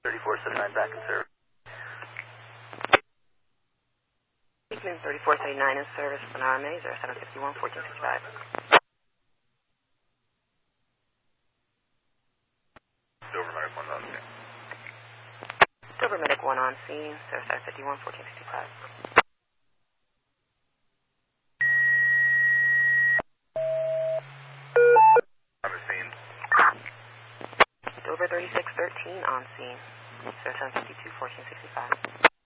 3479 back in service. Evening 3479 in service for RMA 0751 1465. Silver Medic 1 on scene. Silver Medic 1 on scene 0751 1465. On the scene. Silver 3613 on scene 0752 1465.